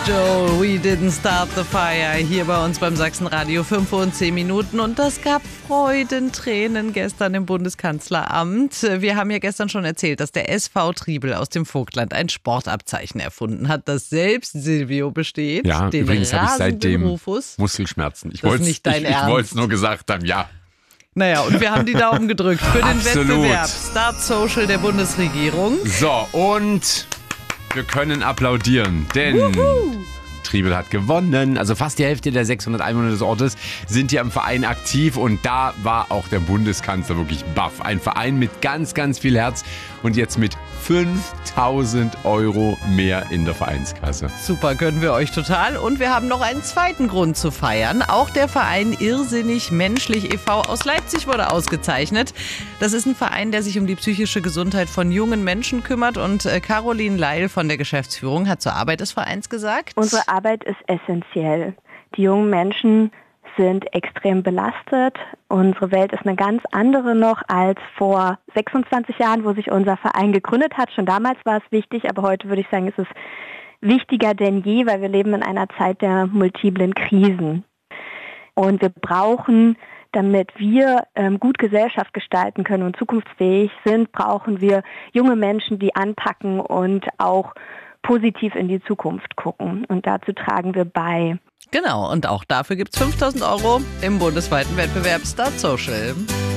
Joel, we didn't start the fire, hier bei uns beim Sachsenradio 5 und 10 Minuten. Und das gab Freudentränen gestern im Bundeskanzleramt. Wir haben ja gestern schon erzählt, dass der SV Triebel aus dem Vogtland ein Sportabzeichen erfunden hat, das selbst Silvio besteht. Ja, den übrigens habe ich seitdem Rufus. Muskelschmerzen. Ich Das ist wollte nicht dein Ernst. es nur gesagt haben, ja. Naja, und wir haben die Daumen gedrückt für den Absolut. Wettbewerb Start Social der Bundesregierung. So, und wir können applaudieren, denn Triebel hat gewonnen. Also fast die Hälfte der 600 Einwohner des Ortes sind hier im Verein aktiv und da war auch der Bundeskanzler wirklich baff. Ein Verein mit ganz, ganz viel Herz und jetzt mit 5.000 € mehr in der Vereinskasse. Super, gönnen wir euch total. Und wir haben noch einen zweiten Grund zu feiern. Auch der Verein Irrsinnig Menschlich e.V. aus Leipzig wurde ausgezeichnet. Das ist ein Verein, der sich um die psychische Gesundheit von jungen Menschen kümmert. Und Caroline Leil von der Geschäftsführung hat zur Arbeit des Vereins gesagt: Unsere Arbeit ist essentiell. Die jungen Menschen sind extrem belastet. Unsere Welt ist eine ganz andere noch als vor 26 Jahren, wo sich unser Verein gegründet hat. Schon damals war es wichtig, aber heute würde ich sagen, es ist wichtiger denn je, weil wir leben in einer Zeit der multiplen Krisen. Und wir brauchen, damit wir gut Gesellschaft gestalten können und zukunftsfähig sind, brauchen wir junge Menschen, die anpacken und auch positiv in die Zukunft gucken. Und dazu tragen wir bei. Genau, und auch dafür gibt es 5.000 € im bundesweiten Wettbewerb Start Social.